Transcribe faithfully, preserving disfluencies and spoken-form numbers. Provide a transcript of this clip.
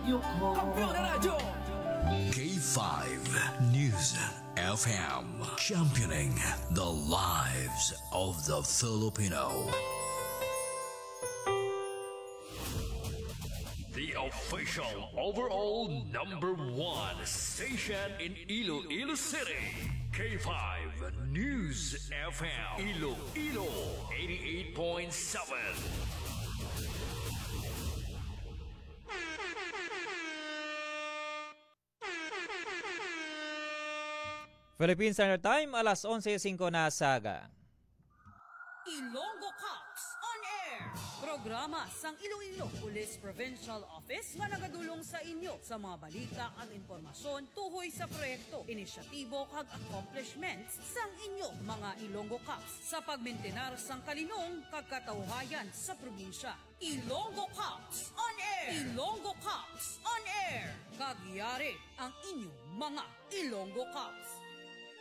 radyo ko. Kampiyon na radyo! K five News F M, championing the lives of the Filipino. The official overall number one station in Iloilo City. K five News F M, Iloilo eighty-eight point seven. Philippine Standard Time, alas onse singko na saga. Ilonggo Cops on Air! Programa sang Iloilo Police Provincial Office nga nagadulong sa inyo sa mga balita at impormasyon tuhoy sa proyekto, inisyatibo kag accomplishments sang inyo mga Ilonggo Cops sa pagmintenar sang kalinong kag katawhayan sa probinsya. Ilonggo Cops on Air! Ilonggo Cops on Air! Kagyari ang inyong mga Ilonggo Cops.